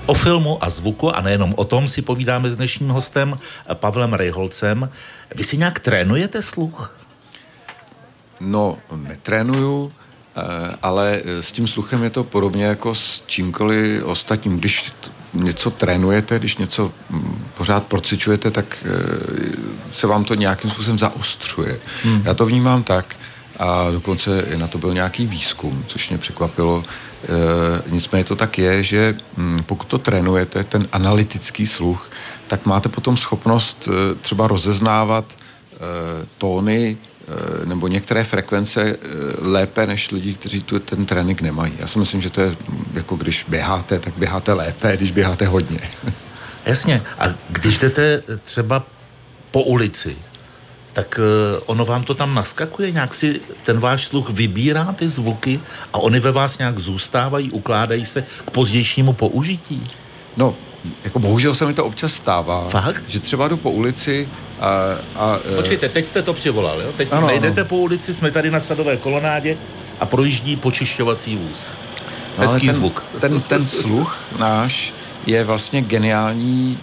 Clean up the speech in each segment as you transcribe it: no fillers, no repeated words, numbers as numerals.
O filmu a zvuku, a nejenom o tom, si povídáme s dnešním hostem Pavlem Rejholcem. Vy si nějak trénujete sluch? No, netrénuju, ale s tím sluchem je to podobně jako s čímkoliv ostatním. Když něco trénujete, když něco pořád procvičujete, tak se vám to nějakým způsobem zaostřuje. Já to vnímám tak, a dokonce i na to byl nějaký výzkum, což mě překvapilo. Nicméně to tak je, že pokud to trénujete, ten analytický sluch, tak máte potom schopnost třeba rozeznávat tóny nebo některé frekvence lépe než lidi, kteří ten trénink nemají. Já si myslím, že to je jako když běháte, tak běháte lépe, když běháte hodně. Jasně. A když jdete třeba po ulici, tak ono vám to tam naskakuje, nějak si ten váš sluch vybírá ty zvuky a oni ve vás nějak zůstávají, ukládají se k pozdějšímu použití? No, jako bohužel se mi to občas stává. Fakt? Že třeba jdu po ulici Počkejte, teď jste to přivolal, jo? Teď nejdete po ulici, jsme tady na Sadové kolonádě a projíždí počišťovací vůz. Hezký zvuk. Ten sluch náš je vlastně geniální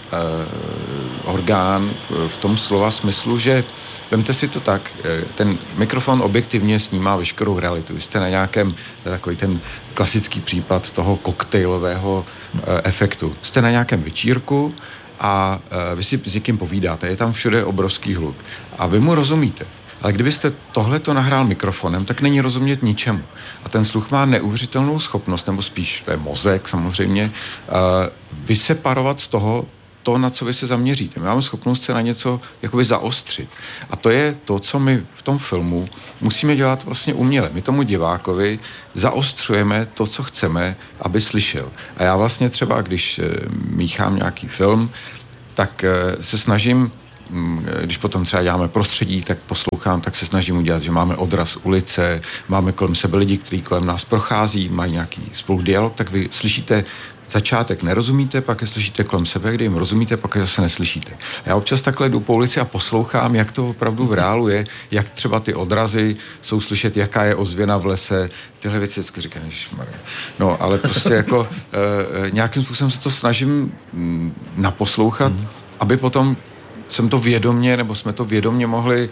orgán v tom slova smyslu, že vemte si to tak, ten mikrofon objektivně snímá veškerou realitu. Jste na nějakém, takový ten klasický případ toho koktejlového efektu. Jste na nějakém večírku a vy si s někým povídáte, je tam všude obrovský hluk. A vy mu rozumíte. Ale kdybyste tohleto nahrál mikrofonem, tak není rozumět ničemu. A ten sluch má neuvěřitelnou schopnost, nebo spíš, to je mozek samozřejmě, vyseparovat z toho to, na co vy se zaměříte. My máme schopnost se na něco jakoby zaostřit. A to je to, co my v tom filmu musíme dělat vlastně uměle. My tomu divákovi zaostřujeme to, co chceme, aby slyšel. A já vlastně třeba, když míchám nějaký film, tak se snažím, když potom třeba děláme prostředí, tak poslouchám, tak se snažím udělat, že máme odraz ulice, máme kolem sebe lidi, kteří kolem nás prochází, mají nějaký spolu dialog, tak vy slyšíte začátek, nerozumíte, pak je slyšíte kolem sebe, kdy jim rozumíte, pak je zase neslyšíte. Já občas takhle jdu po ulici a poslouchám, jak to opravdu v reálu je, jak třeba ty odrazy jsou slyšet, jaká je ozvěna v lese, tyhle věci vždycky říkám, ježišmarja. No, ale prostě jako nějakým způsobem se to snažím naposlouchat, aby potom jsem to vědomně, nebo jsme to vědomně mohli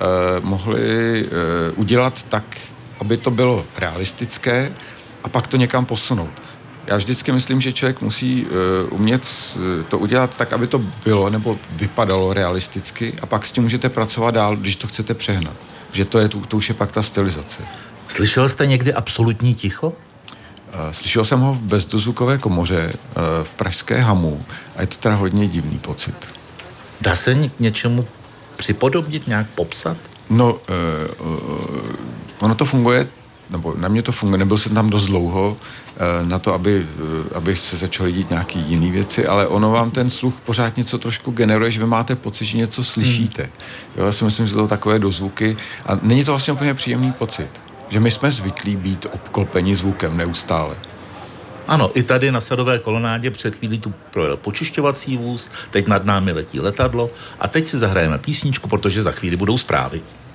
udělat tak, aby to bylo realistické a pak to někam posunout. Já vždycky myslím, že člověk musí umět to udělat tak, aby to bylo nebo vypadalo realisticky a pak s tím můžete pracovat dál, když to chcete přehnat. Že to už je pak ta stylizace. Slyšel jste někdy absolutní ticho? Slyšel jsem ho v bezdozvukové komoře v pražské Hamu a je to teda hodně divný pocit. Dá se něčemu připodobnit, nějak popsat? No, ono to funguje, nebo na mě to funguje, nebyl jsem tam dost dlouho na to, aby se začaly dít nějaký jiný věci, ale ono vám ten sluch pořád něco trošku generuje, že vy máte pocit, že něco slyšíte. Jo, já si myslím, že to jsou takové dozvuky a není to vlastně úplně příjemný pocit, že my jsme zvyklí být obklopeni zvukem neustále. Ano, i tady na Sadové kolonádě před chvílí tu projel počišťovací vůz, teď nad námi letí letadlo a teď si zahrajeme písničku, protože za chvíli budou zprávy.